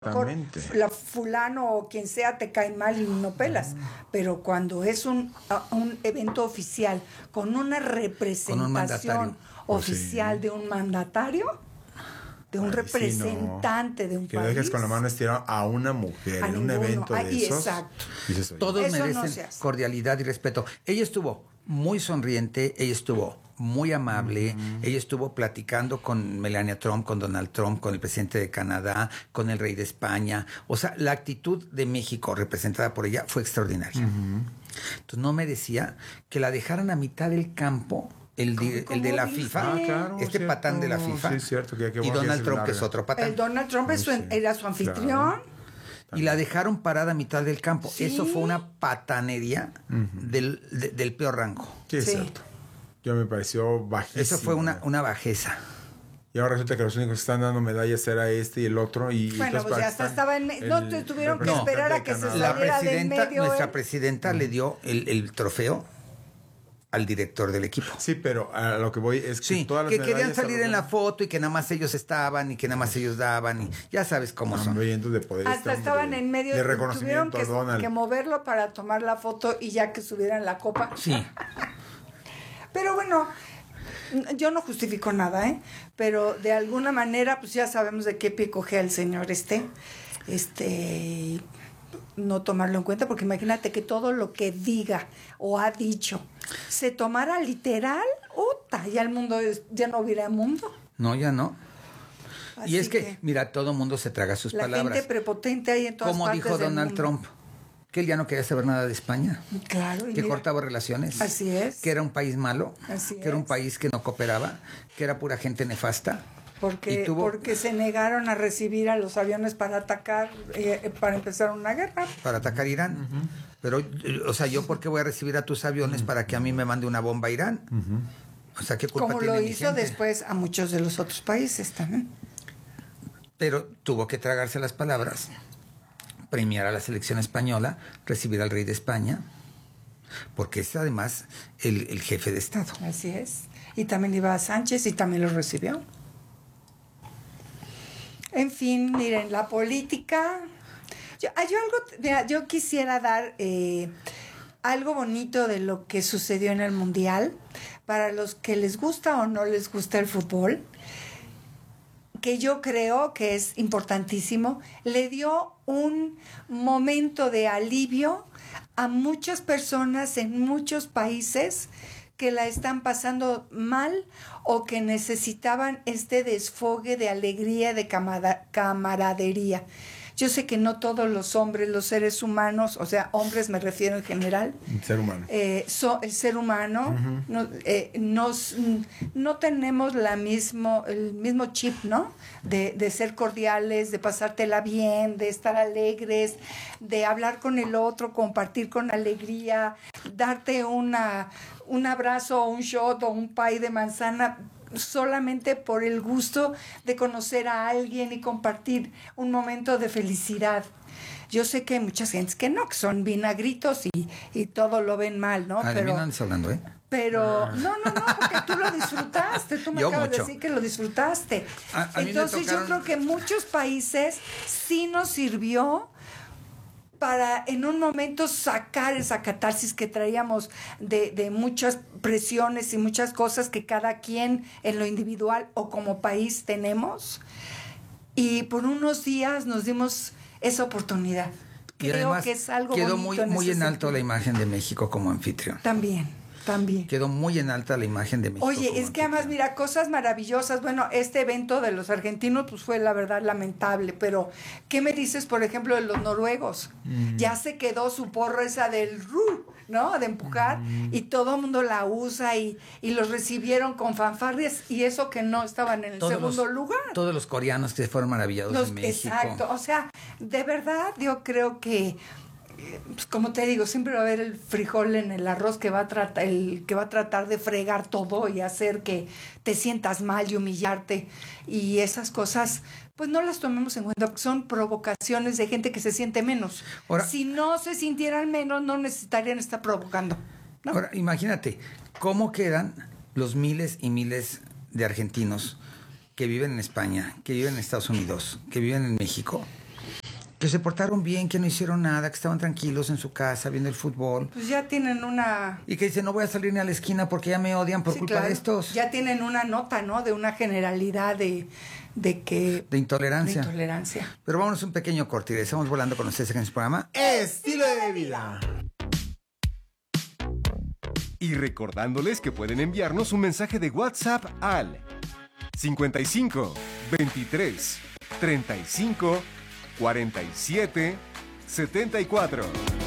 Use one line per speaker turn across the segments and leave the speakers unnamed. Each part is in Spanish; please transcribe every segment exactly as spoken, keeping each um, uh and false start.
la fulano o quien sea te cae mal y no pelas, pero cuando es un, un evento oficial con una representación
un
oficial
sí.
de un mandatario, de un
Ay,
representante
sí, no.
de un
que
país.
Que dejes con la mano estirada a una mujer
a
en
ninguno.
un evento
Ay,
de esos.
Exacto.
Dices,
Todos
Eso
merecen
no se hace.
cordialidad y respeto. Ella estuvo muy sonriente, ella estuvo muy amable, uh-huh. ella estuvo platicando con Melania Trump, con Donald Trump, con el presidente de Canadá, con el rey de España. O sea, la actitud de México representada por ella fue extraordinaria. Uh-huh. Entonces no merecía que la dejaran a mitad del campo. El, de, el de la
viste?
FIFA,
ah, claro,
este
cierto.
patán de la FIFA.
Sí, es cierto, que, que
y
bueno,
Donald
que
Trump, que es otro patán.
El Donald Trump
Ay,
es su,
sí.
era su anfitrión.
Claro.
Y la dejaron parada a mitad del campo.
Sí.
Eso fue una patanería uh-huh. del, de, del peor rango.
Sí, es
sí.
cierto. Yo me pareció bajísimo.
Eso fue una, una bajeza.
Y ahora resulta que los únicos que están dando medallas era este y el otro. Y
bueno, pues ya hasta estaba en... Me- no, te tuvieron que esperar a que se
La
saliera del
presidenta,
medio.
nuestra
él.
presidenta uh-huh. le dio el, el trofeo al director del equipo.
Sí, pero a lo que voy es que
sí,
todas las
que querían salir
los...
en la foto y que nada más ellos estaban y que nada más ellos daban y ya sabes cómo son.
De poder
Hasta estaban en medio
de reconocimiento
tuvieron que,
a Donald.
que moverlo para tomar la foto y ya que subieran la copa.
Sí.
Pero bueno, yo no justifico nada, ¿eh? Pero de alguna manera, pues ya sabemos de qué pie cogea el señor este. Este... no tomarlo en cuenta, porque imagínate que todo lo que diga o ha dicho se tomara literal, ¡uta! Ya el mundo, es, ya no hubiera mundo.
No, ya no.
Así
y es que,
que,
mira, todo mundo se traga sus
la
palabras.
La gente prepotente ahí en todas
Como
partes
dijo
del
Donald
mundo.
Trump, que él ya no quería saber nada de España.
Claro.
Que mira, cortaba relaciones.
Así es.
Que era un país malo.
Así
que
es.
era un país que no cooperaba. Que era pura gente nefasta.
Porque,
tuvo,
porque se negaron a recibir a los aviones para atacar, eh, para empezar una guerra.
Para atacar Irán. Uh-huh. Pero, o sea, ¿yo por qué voy a recibir a tus aviones uh-huh. para que a mí me mande una bomba a Irán? Uh-huh. O sea, ¿qué culpa
Como
tiene
lo
mi
hizo
gente?
después a muchos de los otros países también.
Pero tuvo que tragarse las palabras, premiar a la selección española, recibir al rey de España, porque es además el, el jefe de Estado.
Así es. Y también iba a Sánchez y también lo recibió. En fin, miren, la política... Yo, yo, algo, mira, yo quisiera dar eh, algo bonito de lo que sucedió en el Mundial, para los que les gusta o no les gusta el fútbol, que yo creo que es importantísimo. Le dio un momento de alivio a muchas personas en muchos países que la están pasando mal o que necesitaban este desfogue de alegría, de camada, camaradería. Yo sé que no todos los hombres, los seres humanos, o sea, hombres me refiero en general.
El ser humano.
Eh, so, el ser humano, uh-huh. no, eh, nos, no tenemos la mismo, el mismo chip, ¿no? De, de ser cordiales, de pasártela bien, de estar alegres, de hablar con el otro, compartir con alegría, darte una, un abrazo o un shot o un pie de manzana, solamente por el gusto de conocer a alguien y compartir un momento de felicidad. Yo sé que hay muchas gentes que no, que son vinagritos y, y todo lo ven mal, ¿no?
Ah,
pero,
de mí no andas hablando, ¿eh?
Pero, no, no, no, porque tú lo disfrutaste, tú me
yo
acabas
mucho.
de decir que lo disfrutaste.
A, a
Entonces
tocaron...
yo creo que muchos países sí nos sirvió para en un momento sacar esa catarsis que traíamos de, de muchas presiones y muchas cosas que cada quien en lo individual o como país tenemos. Y por unos días nos dimos esa oportunidad.
Y
Creo
además
que es algo
quedó
bonito
muy,
en
muy
ese
en alto
sentido.
la imagen de México como anfitrión.
También. También.
Quedó muy en alta la imagen de México.
Oye, es que además, mira, cosas maravillosas. Bueno, este evento de los argentinos, pues fue la verdad lamentable, pero ¿qué me dices, por ejemplo, de los noruegos? Mm. Ya se quedó su porra esa del ru, ¿no? De empujar, mm. y todo el mundo la usa y, y los recibieron con fanfarrias, y eso que no estaban en el
todos
segundo
los,
lugar.
Todos los coreanos que fueron maravillados
los,
en México.
Exacto, o sea, de verdad yo creo que, pues como te digo, siempre va a haber el frijol en el arroz que va a tratar, el que va a tratar de fregar todo y hacer que te sientas mal y humillarte, y esas cosas pues no las tomemos en cuenta, porque son provocaciones de gente que se siente menos. Ahora, si no se sintieran menos, no necesitarían estar provocando, ¿no?
Ahora, imagínate cómo quedan los miles y miles de argentinos que viven en España, que viven en Estados Unidos, que viven en México, que se portaron bien, que no hicieron nada, que estaban tranquilos en su casa viendo el fútbol.
Pues ya tienen una...
Y que dicen, no voy a salir ni a la esquina porque ya me odian por
Sí,
culpa
claro.
de estos.
Ya tienen una nota, ¿no? De una generalidad de, de que...
De intolerancia.
De intolerancia.
Pero vámonos un pequeño corte y regresamos volando con ustedes en este programa.
Estilo de vida.
Y recordándoles que pueden enviarnos un mensaje de WhatsApp al cincuenta y cinco, veintitrés, treinta y cinco, cuarenta y siete, setenta y cuatro.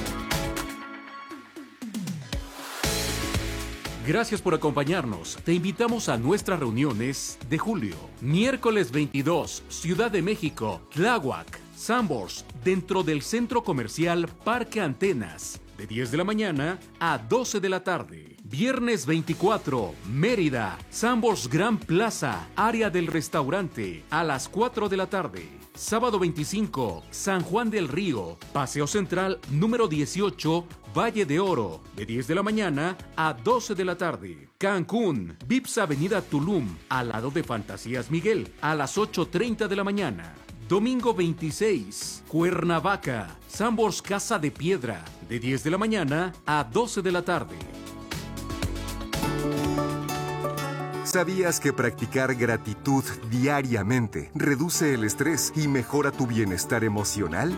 Gracias por acompañarnos. Te invitamos a nuestras reuniones de julio. Miércoles veintidós, Ciudad de México, Tláhuac, Sanborns, dentro del Centro Comercial Parque Antenas, de diez de la mañana a doce de la tarde. Viernes veinticuatro, Mérida, Sanborns Gran Plaza, área del restaurante, a las cuatro de la tarde. Sábado veinticinco, San Juan del Río, Paseo Central número dieciocho, Valle de Oro, de diez de la mañana a doce de la tarde. Cancún, Vips Avenida Tulum, al lado de Fantasías Miguel, a las ocho treinta de la mañana. Domingo veintiséis, Cuernavaca, Sanborns Casa de Piedra, de diez de la mañana a doce de la tarde.
¿Sabías que practicar gratitud diariamente reduce el estrés y mejora tu bienestar emocional?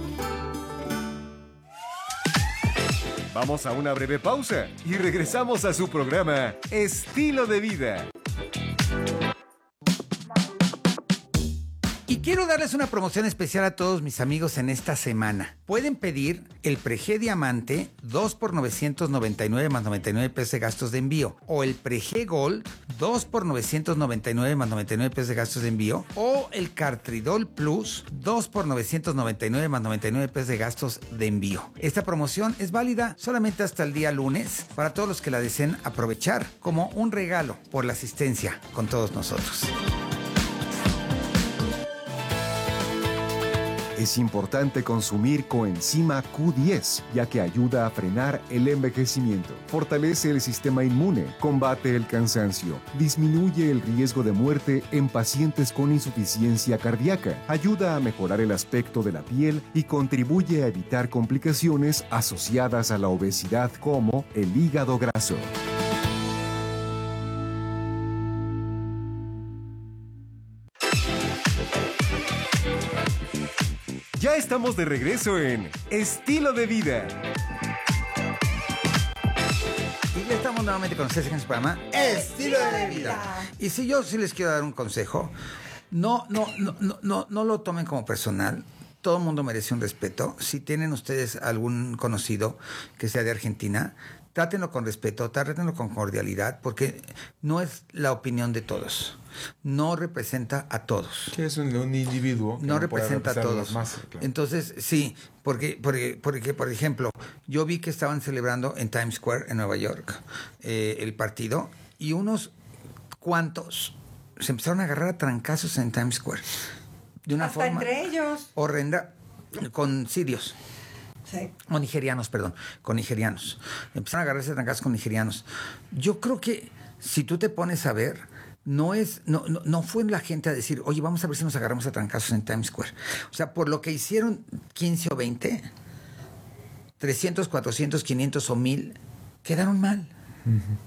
Vamos a una breve pausa y regresamos a su programa Estilo de Vida.
Y quiero darles una promoción especial a todos mis amigos en esta semana. Pueden pedir el Preg Diamante dos por novecientos noventa y nueve más noventa y nueve pesos de gastos de envío, o el Preg Gold dos por novecientos noventa y nueve más noventa y nueve pesos de gastos de envío, o el Cartridol Plus dos por novecientos noventa y nueve más noventa y nueve pesos de gastos de envío. Esta promoción es válida solamente hasta el día lunes para todos los que la deseen aprovechar como un regalo por la asistencia con todos nosotros.
Es importante consumir coenzima Q diez, ya que ayuda a frenar el envejecimiento, fortalece el sistema inmune, combate el cansancio, disminuye el riesgo de muerte en pacientes con insuficiencia cardíaca, ayuda a mejorar el aspecto de la piel y contribuye a evitar complicaciones asociadas a la obesidad como el hígado graso. Ya estamos de regreso en Estilo de Vida.
Y ya estamos nuevamente con ustedes en su programa Estilo de Vida. Y si yo sí les quiero dar un consejo, no, no, no, no, no, no lo tomen como personal. Todo el mundo merece un respeto. Si tienen ustedes algún conocido que sea de Argentina, trátenlo con respeto, trátenlo con cordialidad, porque no es la opinión de todos. No representa a todos.
Que es un, un individuo que
no,
no
representa a
puede representar
todos.
las masas, claro.
Entonces, sí, porque, porque, porque, por ejemplo, yo vi que estaban celebrando en Times Square, en Nueva York, eh, el partido, y unos cuantos se empezaron a agarrar a trancazos en Times Square. De una
Hasta
forma
entre ellos.
horrenda, con sirios.
Sí.
O nigerianos, perdón, con nigerianos. Empezaron a agarrarse a trancazos con nigerianos. Yo creo que si tú te pones a ver, no es, no, no, no fue la gente a decir, oye, vamos a ver si nos agarramos a trancazos en Times Square. O sea, por lo que hicieron quince o veinte, trescientos, cuatrocientos, quinientos o mil, quedaron mal. Uh-huh.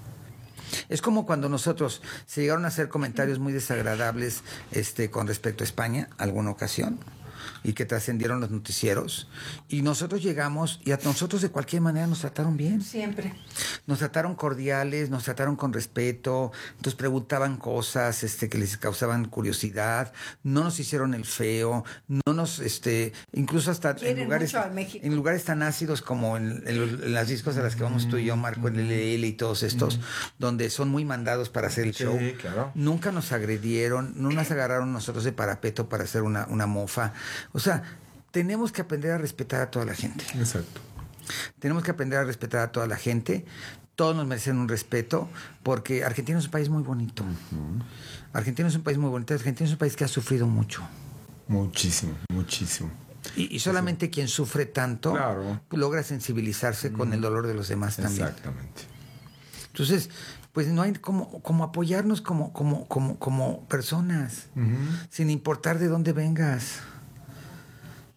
Es como cuando nosotros se llegaron a hacer comentarios muy desagradables este, con respecto a España, alguna ocasión, y que trascendieron los noticieros, y nosotros llegamos y a nosotros de cualquier manera nos trataron bien.
Siempre.
Nos trataron cordiales, nos trataron con respeto, nos preguntaban cosas este, que les causaban curiosidad, no nos hicieron el feo, no nos, este, incluso hasta en lugares, en lugares tan ácidos como en, en, en las discos a las que vamos tú y yo, Marco, en el L L y todos estos, mm. donde son muy mandados para hacer el
sí,
show.
Claro.
Nunca nos agredieron, no nos agarraron nosotros de parapeto para hacer una, una mofa. O sea, tenemos que aprender a respetar a toda la gente.
Exacto.
Tenemos que aprender a respetar a toda la gente. Todos nos merecen un respeto, porque Argentina es un país muy bonito. Uh-huh. Argentina es un país muy bonito. Argentina es un país que ha sufrido mucho.
Muchísimo, muchísimo.
Y, y solamente sí. quien sufre tanto claro. logra sensibilizarse uh-huh. con el dolor de los demás también.
Exactamente.
Entonces, pues no hay como, como apoyarnos como, como, como, como personas, uh-huh. sin importar de dónde vengas.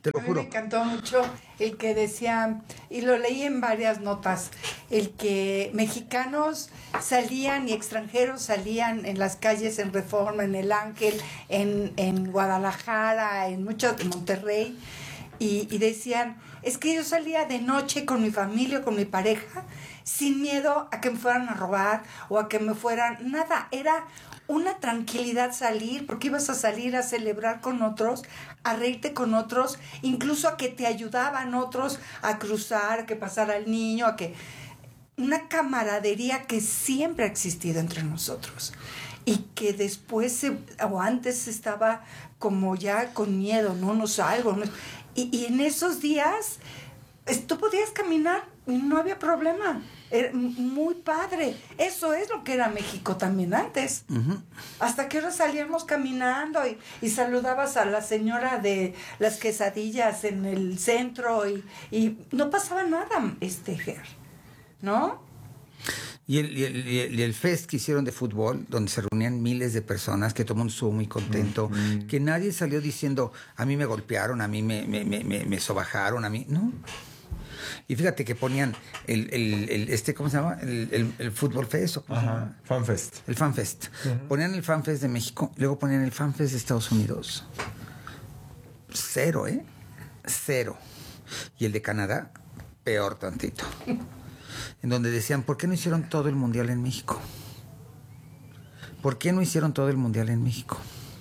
Te lo
A mí
juro.
me encantó mucho el que decía, y lo leí en varias notas, el que mexicanos salían y extranjeros salían en las calles en Reforma, en El Ángel, en, en Guadalajara, en muchos, en Monterrey, y, y decían, es que yo salía de noche con mi familia, con mi pareja, sin miedo a que me fueran a robar o a que me fueran, nada, era una tranquilidad salir, porque ibas a salir a celebrar con otros, a reírte con otros, incluso a que te ayudaban otros a cruzar, a que pasara el niño, a que... Una camaradería que siempre ha existido entre nosotros y que después se, o antes estaba como ya con miedo, no, no salgo. No, y, y en esos días tú podías caminar y no había problema. Era muy padre. Eso es lo que era México también antes. Uh-huh. Hasta que ahora salíamos caminando y, y saludabas a la señora de las quesadillas en el centro y, y no pasaba nada, este, Ger, ¿no?
Y el, y, el, y, el, y el fest que hicieron de fútbol, donde se reunían miles de personas, que todo el mundo estuvo muy contento, uh-huh. que nadie salió diciendo, a mí me golpearon, a mí me, me, me, me, me sobajaron, a mí... No. Y fíjate que ponían el, el, el este, ¿cómo se llama? El, el, el Fútbol Fest. ¿O cómo se llama?
FanFest.
El FanFest. Uh-huh. Ponían el FanFest de México, luego ponían el FanFest de Estados Unidos. Cero, ¿eh? Cero. Y el de Canadá, peor tantito. En donde decían, ¿por qué no hicieron todo el Mundial en México? ¿Por qué no hicieron todo el Mundial en México?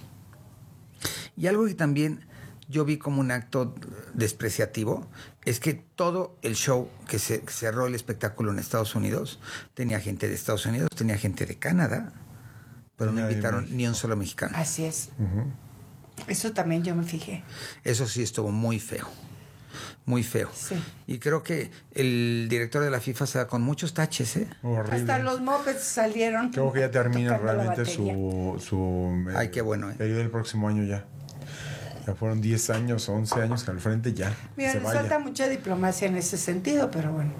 Y algo que también yo vi como un acto despreciativo es que todo el show que se que cerró el espectáculo en Estados Unidos tenía gente de Estados Unidos, tenía gente de Canadá, pero no invitaron ni un solo mexicano.
Así es. Uh-huh. Eso también yo me fijé.
Eso sí estuvo muy feo. Muy feo.
Sí.
Y creo que el director de la FIFA se da con muchos taches, ¿eh?
Horrible.
Hasta los mopeds salieron.
Creo que ya termina realmente su, su...
Ay, qué bueno, ¿eh?
Periodo del próximo año ya. Ya fueron diez años, once años que al frente ya.
Mira, nos falta mucha diplomacia en ese sentido, pero bueno.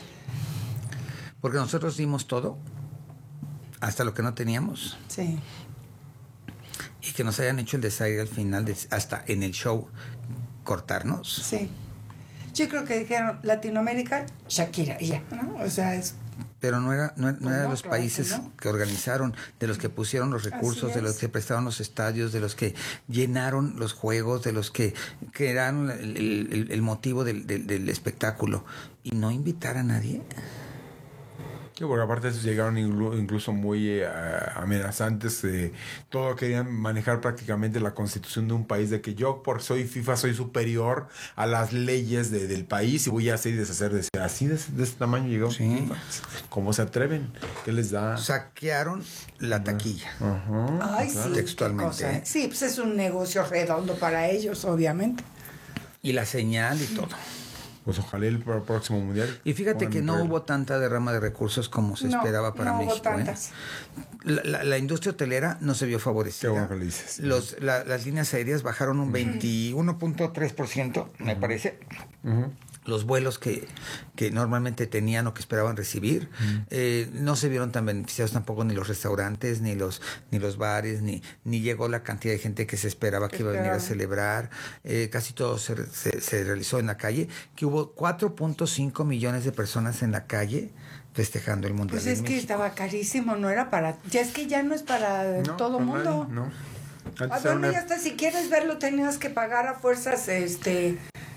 Porque nosotros dimos todo, hasta lo que no teníamos.
Sí.
Y que nos hayan hecho el desaire al final, de, hasta en el show, cortarnos.
Sí. Yo creo que dijeron Latinoamérica, Shakira, y ya, ¿no? O sea, es...
Pero no era, no, no
pues
era de
no,
los
claro
países
que no.
que organizaron, de los que pusieron los recursos, de los que prestaron los estadios, de los que llenaron los juegos, de los que crearon el, el, el motivo del, del, del espectáculo. Y no invitar a nadie.
Sí, porque aparte de eso llegaron incluso muy eh, amenazantes. Eh, todo querían manejar prácticamente la constitución de un país, de que yo, por soy FIFA, soy superior a las leyes de, del país y voy a hacer y deshacer de así de, de ese tamaño llegó.
Sí.
¿Cómo se atreven? ¿Qué les da?
Saquearon la taquilla.
Uh-huh,
Ay,
claro.
sí.
Textualmente.
¿Eh? Sí, pues es un negocio redondo para ellos, obviamente.
Y la señal y todo.
Pues ojalá el próximo mundial.
Y fíjate que no hubo tanta derrama de recursos como se
no,
esperaba para
no
México.
Hubo tantas.
¿eh? La, la, la industria hotelera no se vio favorecida.
Qué bueno que lo dices.
Los, la, las líneas aéreas bajaron un veintiuno punto tres por ciento, me parece. Uh-huh. Los vuelos que, que normalmente tenían o que esperaban recibir, uh-huh. eh, no se vieron tan beneficiados tampoco ni los restaurantes, ni los ni los bares, ni, ni llegó la cantidad de gente que se esperaba que iba a venir a celebrar. Eh, casi todo se, se, se realizó en la calle, que hubo cuatro punto cinco millones de personas en la calle festejando el Mundial.
Pues es
en
que
México.
Estaba carísimo, no era para... Ya es que ya no es para
no,
todo el mundo.
Nadie, no.
¿A dónde ya está? Si quieres verlo tenías que pagar a fuerzas este...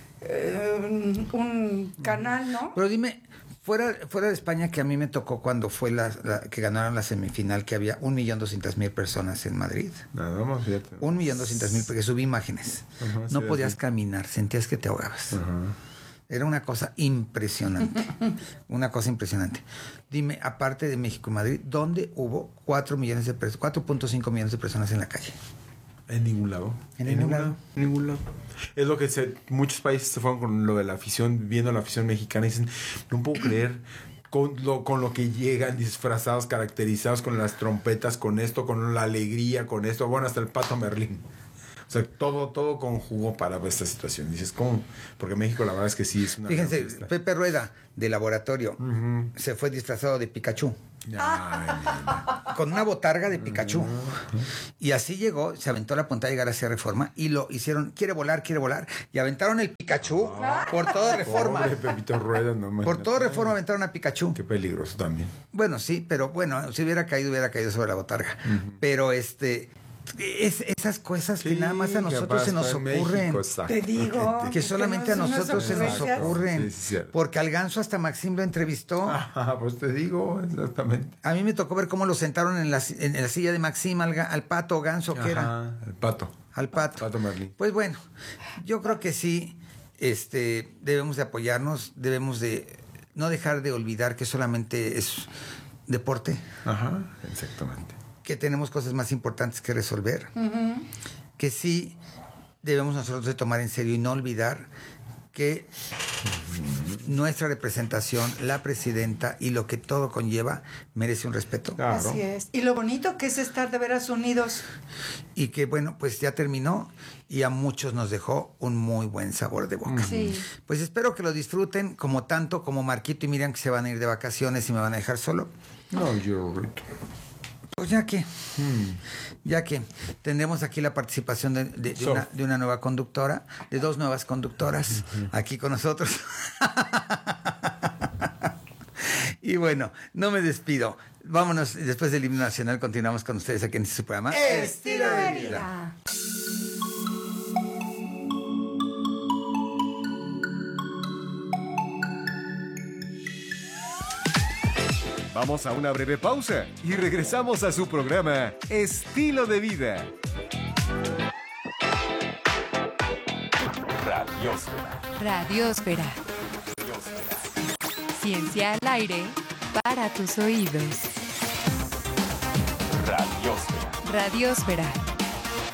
Uh, un canal, ¿no?
Pero dime, fuera, fuera de España, que a mí me tocó cuando fue la, la que ganaron la semifinal, que había un millón doscientas mil personas en Madrid.
Nada más, fíjate.
Un millón doscientas mil, porque subí imágenes. Uh-huh, no sí, podías sí. caminar, sentías que te ahogabas. Uh-huh. Era una cosa impresionante. Una cosa impresionante. Dime, aparte de México y Madrid, ¿dónde hubo cuatro millones de personas, cuatro punto cinco millones de personas en la calle?
En ningún lado.
En, en ningún lado. lado.
En ningún lado. Es lo que se, muchos países se fueron con lo de la afición, viendo la afición mexicana y dicen, no puedo creer con lo, con lo que llegan disfrazados, caracterizados con las trompetas, con esto, con la alegría, con esto, bueno, hasta el Pato Merlín. O sea, todo, todo conjugó para esta situación. Dices, ¿cómo? Porque México la verdad es que sí es una...
Fíjense, Pepe Rueda, de Laboratorio,
uh-huh.
se fue disfrazado de Pikachu.
Ay,
con una botarga de Pikachu. Y así llegó, se aventó la punta de llegar hacia Reforma y lo hicieron, quiere volar, quiere volar. Y aventaron el Pikachu por toda Reforma.
pobre Pepito Rueda, no me
Por toda Reforma aventaron a Pikachu.
Qué peligroso también.
Bueno, sí, pero bueno, si hubiera caído, hubiera caído sobre la botarga. Pero este... Es, esas cosas que
Sí,
nada más a nosotros se nos
capaz fue en
ocurren.
México, exacto.
Te digo.
Que solamente a
no son unas
nosotros se nos
ocurrencias.
ocurren.
Sí, sí, cierto.
Porque al ganso hasta Maxim lo entrevistó.
Ajá, pues te digo, exactamente.
A mí me tocó ver cómo lo sentaron en la, en la silla de Maxim al, ga- al pato ganso que era.
Ajá, el pato.
Al pato.
Pato Merlín.
Pues bueno, yo creo que sí, este, debemos de apoyarnos, debemos de no dejar de olvidar que solamente es deporte,
Ajá, exactamente.
que tenemos cosas más importantes que resolver, que sí debemos nosotros de tomar en serio y no olvidar que nuestra representación, la presidenta y lo que todo conlleva merece un respeto.
Claro.
Así es. Y lo bonito que es estar de veras unidos.
Y que bueno, pues ya terminó y a muchos nos dejó un muy buen sabor de boca.
Sí.
Pues espero que lo disfruten como tanto como Marquito y Miriam, que se van a ir de vacaciones y me van a dejar solo.
No, yo, Rito.
Pues ya que, ya que tendremos aquí la participación de, de- de
So.
una, de una nueva conductora, de dos nuevas conductoras aquí con nosotros. Y bueno, no me despido. Vámonos, después del himno nacional continuamos con ustedes aquí en este programa.
Estilo de vida.
Vamos a una breve pausa y regresamos a su programa Estilo de Vida.
Radiosfera.
Radiosfera. Ciencia al aire para tus oídos.
Radiosfera.
Radiosfera.